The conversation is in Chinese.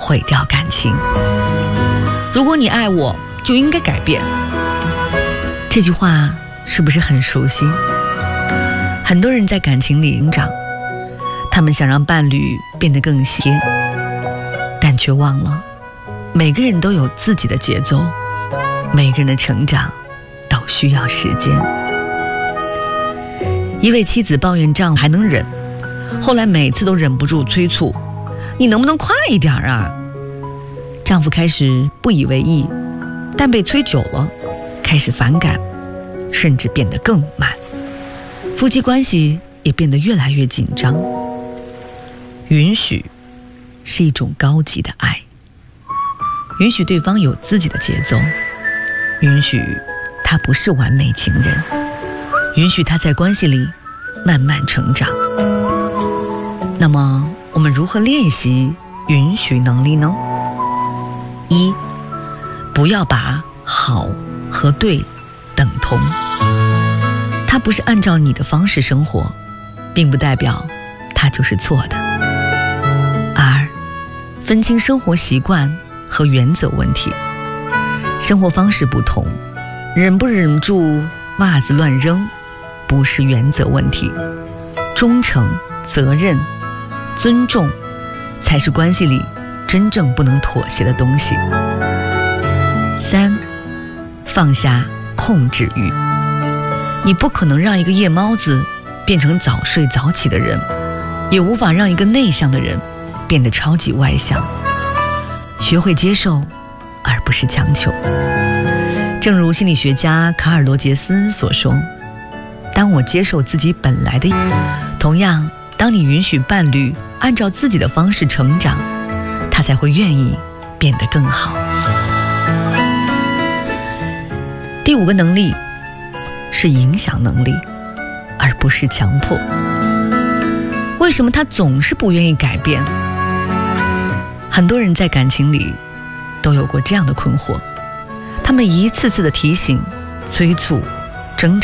毁掉感情。如果你爱我，就应该改变。这句话是不是很熟悉？很多人在感情里成长，他们想让伴侣变得更些，但却忘了每个人都有自己的节奏，每个人的成长都需要时间。一位妻子抱怨丈夫还能忍，后来每次都忍不住催促，你能不能快一点啊？丈夫开始不以为意，但被催久了开始反感，甚至变得更慢，夫妻关系也变得越来越紧张。允许是一种高级的爱，允许对方有自己的节奏，允许他不是完美情人，允许他在关系里慢慢成长。那么我们如何练习允许能力呢？一，不要把好和对等同。他不是按照你的方式生活，并不代表他就是错的。二，分清生活习惯和原则问题。生活方式不同，忍不忍住袜子乱扔不是原则问题，忠诚、责任、尊重才是关系里真正不能妥协的东西。三，放下控制欲。你不可能让一个夜猫子变成早睡早起的人，也无法让一个内向的人变得超级外向。学会接受，而不是强求。正如心理学家卡尔罗杰斯所说，当我接受自己本来的，同样当你允许伴侣按照自己的方式成长，他才会愿意变得更好。第五个能力是影响能力，而不是强迫。为什么他总是不愿意改变？很多人在感情里都有过这样的困惑，他们一次次的提醒、催促、